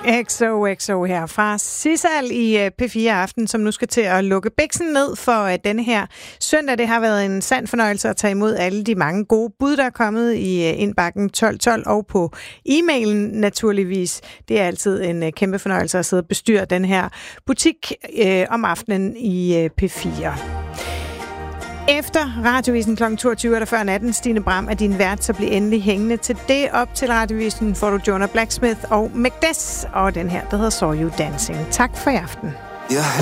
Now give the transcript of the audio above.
XOXO her fra Sissal i P4 Aften, som nu skal til at lukke biksen ned for denne her søndag. Det har været en sand fornøjelse at tage imod alle de mange gode bud, der er kommet i indbakken 1212 og på e-mailen naturligvis. Det er altid en kæmpe fornøjelse at sidde og bestyre den her butik om aftenen i P4. Efter Radiovisen kl. 22 er der før natten. Stine Bram er din vært, så bliv endelig hængende til det. Op til Radiovisen får du Jonah Blacksmith og Macbeth og den her, der hedder Saw You Dancing. Tak for i aften.